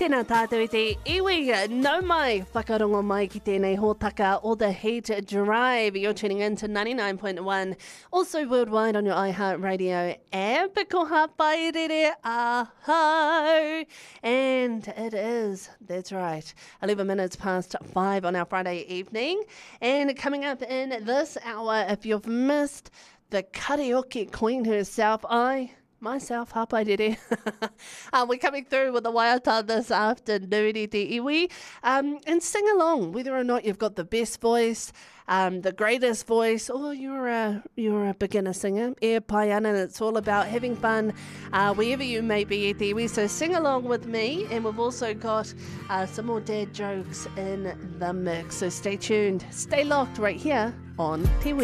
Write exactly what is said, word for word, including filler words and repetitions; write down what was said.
Tēnā tātou i te iwi, no mai, whakarongo mai ki tēnei hōtaka o The Heat Drive. You're tuning in to ninety-nine point one, also worldwide on your iHeartRadio app. Ko hapai rere aho. And it is, that's right, eleven minutes past five on our Friday evening. And coming up in this hour, if you've missed the karaoke queen herself, I... myself, hapai rere. uh, we're coming through with the waiata this afternoon i te iwi. Um, and sing along, whether or not you've got the best voice, um, the greatest voice, or you're a, you're a beginner singer. E pai ana, and it's all about having fun uh, wherever you may be i te iwi. So sing along with me, and we've also got uh, some more dad jokes in the mix. So stay tuned, stay locked right here on Te Iwi.